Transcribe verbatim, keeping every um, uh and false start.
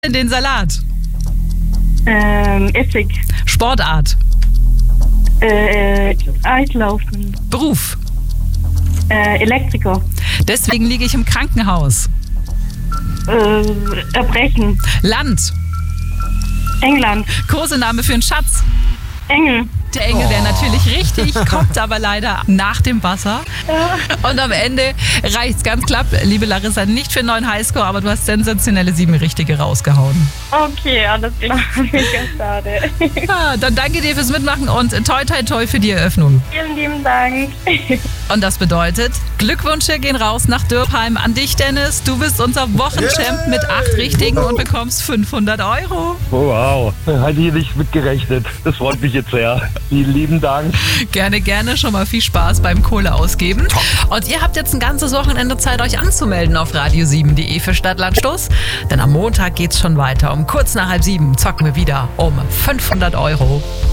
in den Salat? Ähm, Essig. Sportart? Äh, Eislaufen. Beruf? Äh, Elektriker. Deswegen liege ich im Krankenhaus. Äh, Erbrechen. Land? England. Kosename für einen Schatz? Engel. Der Engel wäre natürlich richtig, kommt aber leider nach dem Wasser. Und am Ende reicht's ganz knapp, liebe Larissa, nicht für einen neuen Highscore, aber du hast sensationelle sieben Richtige rausgehauen. Okay, alles klar. Mega schade. Ja, dann danke dir fürs Mitmachen und toi toi toi für die Eröffnung. Vielen lieben Dank. Und das bedeutet, Glückwünsche gehen raus nach Dürkheim an dich, Dennis. Du bist unser Wochenchamp mit acht Richtigen und bekommst fünfhundert Euro. Oh, wow, hatte ich nicht mitgerechnet. Das freut mich jetzt sehr. Vielen lieben Dank. Gerne, gerne. Schon mal viel Spaß beim Kohle ausgeben. Und ihr habt jetzt ein ganzes Wochenende Zeit, euch anzumelden auf radio sieben punkt de für Stadtlandstoß. Denn am Montag geht's schon weiter. Um kurz nach halb sieben zocken wir wieder um fünfhundert Euro.